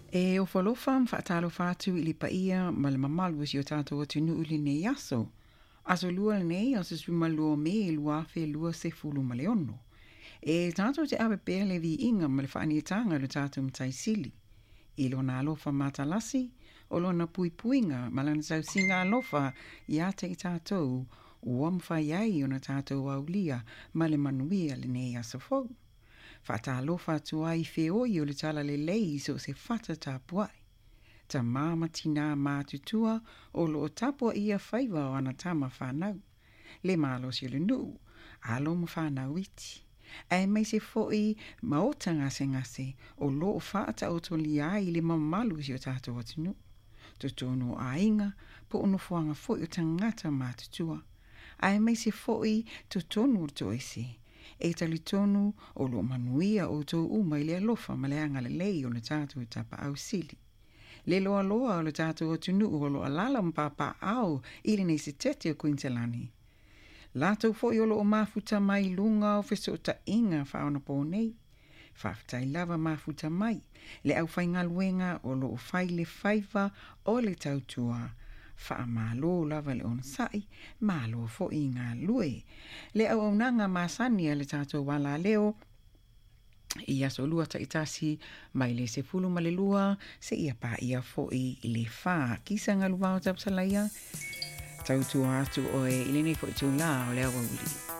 E o whalofa whaatalo whātu I li paia ma le mamalu si o tātou atu nuu li nei aso. Aso lua le nei aso suma lua me e lua fe lua se fulu ma le ono. E tātou te awe pēr le vi inga ma le whaanietanga le tātou mtai sili. I lo na alofa matalasi, o lo na pui puinga ma lana tau singa alofa I ate I tātou ua mwhai ai o na tātou aulia ma le manuia le nei aso fau. Whaatalofa tuai feoi o le tala le lei so se whata tapuai. Ta mama tina mātutua o lo o tapua ia whaiva o ana tama whanau. Le malo si le nuu, alo ma whanau iti. Ai mai se foi maota ngase o lo o whaata o toli ai le mamalu si o tātou atinu. Tutono a inga po ono fuanga foi o tangata mātutua. Ai mai se foi tutono o toese. E talitonu o lo manuia o tō uma I le alofa ma le anga le lei o le tātou tapa au sili. Le loa loa o le tātou atunu o lo alala mpapa au ili nei se tete o Quintelani. Lātou foi o lo o mafuta mai lunga o feso ta inga whaona po nei. Whaftai lava mafuta mai. Le au whainga luenga o lo o whai le whaiva o le tautua. Wha malo lava le on sai, malo fo I ngā lue. Le au au nanga masania le tātou wala leo, I aso lua ta itasi, mai le se fulu ma le lua, se ia pa ia fo I le wha. Kisa ngā luwa o tapsalaia, tautua atu oe, ili nei fo I tu la o le awa uli.